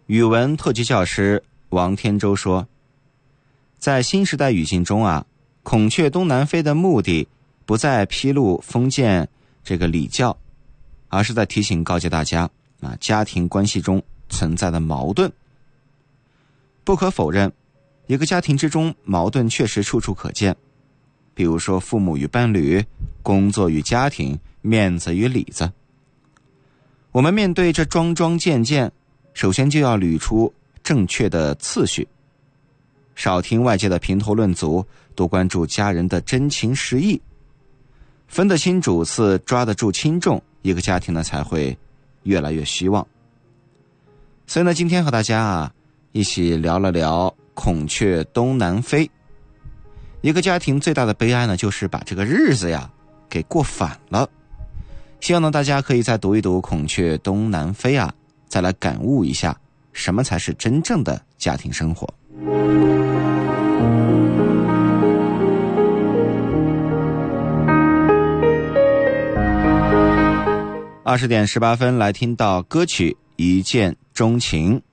语文特级教师王天舟说，在新时代语境中啊，孔雀东南飞的目的不在披露封建这个礼教，而是在提醒告诫大家啊，家庭关系中存在的矛盾。不可否认，一个家庭之中矛盾确实处处可见，比如说父母与伴侣、工作与家庭、面子与里子。我们面对这桩桩件件，首先就要捋出正确的次序，少听外界的评头论足，多关注家人的真情实意，分得清主次，抓得住轻重，一个家庭呢才会越来越虚妄。所以呢，今天和大家一起聊了聊孔雀东南飞。一个家庭最大的悲哀呢，就是把这个日子给过反了。希望呢大家可以再读一读孔雀东南飞再来感悟一下什么才是真正的家庭生活。20点18分来听到歌曲《一见钟情》。